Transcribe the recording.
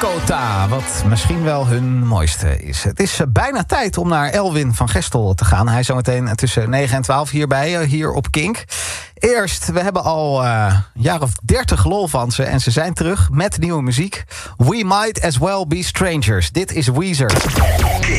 Dakota, wat misschien wel hun mooiste is. Het is bijna tijd om naar Elwin van Gestel te gaan. Hij is zometeen tussen 9 en 12 hier op Kink. Eerst, we hebben al een jaar of 30 lol van ze en ze zijn terug met nieuwe muziek. We Might As Well Be Strangers. Dit is Weezer.